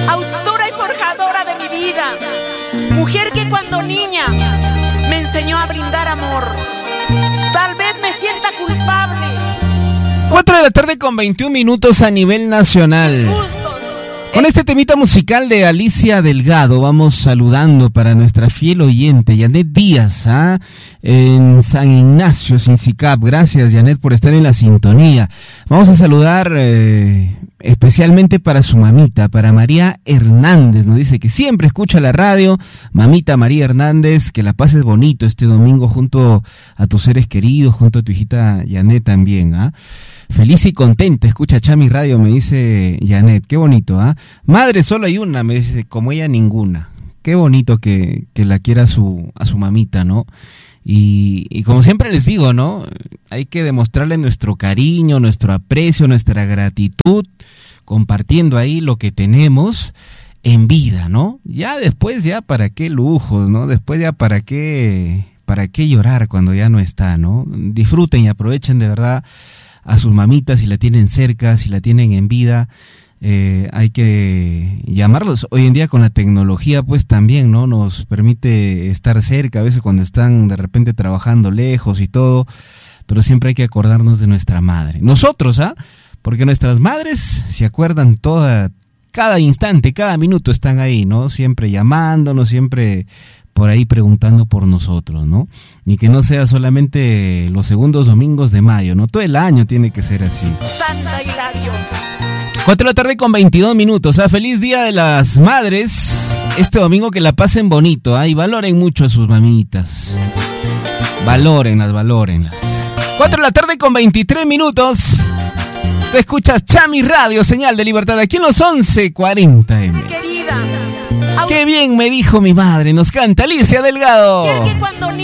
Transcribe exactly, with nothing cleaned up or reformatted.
autora y forjadora de mi vida, mujer que cuando niña me enseñó a brindar amor. Tal vez me sienta culpable. cuatro de la tarde con veintiún minutos a nivel nacional. Con este temita musical de Alicia Delgado vamos saludando para nuestra fiel oyente Janet Díaz, ¿ah? En San Ignacio, Sincicap. Gracias, Janet, por estar en la sintonía. Vamos a saludar eh, especialmente para su mamita, para María Hernández. Nos dice que siempre escucha la radio. Mamita María Hernández, que la pases bonito este domingo junto a tus seres queridos, junto a tu hijita Janet también, ¿ah? Feliz y contenta, escucha Chami Radio, me dice Janet, qué bonito, ¿ah? ¿eh? Madre solo hay una, me dice, como ella ninguna. Qué bonito que, que la quiera a su, a su mamita, ¿no? Y, y como siempre les digo, ¿no? Hay que demostrarle nuestro cariño, nuestro aprecio, nuestra gratitud, compartiendo ahí lo que tenemos en vida, ¿no? Ya después, ya para qué lujos, ¿no? Después ya para qué, para qué llorar cuando ya no está, ¿no? Disfruten y aprovechen de verdad a sus mamitas, si la tienen cerca, si la tienen en vida, eh, hay que llamarlos. Hoy en día con la tecnología pues también, ¿no? Nos permite estar cerca, a veces cuando están de repente trabajando lejos y todo, pero siempre hay que acordarnos de nuestra madre. Nosotros, ¿ah? Porque nuestras madres se acuerdan toda, cada instante, cada minuto están ahí, ¿no? Siempre llamándonos, siempre por ahí preguntando por nosotros, ¿no? Y que no sea solamente los segundos domingos de mayo, ¿no? Todo el año tiene que ser así. Santa Hilario. cuatro de la tarde con veintidós minutos, ¿ah? Feliz Día de las Madres. Este domingo que la pasen bonito, ¿ah? Y valoren mucho a sus mamitas. Valórenlas, valórenlas. cuatro de la tarde con veintitrés minutos. Tú escuchas Chami Radio, señal de libertad, aquí en los once cuarenta eme. Querida. Qué bien me dijo mi madre, nos canta Alicia Delgado. Y es que cuando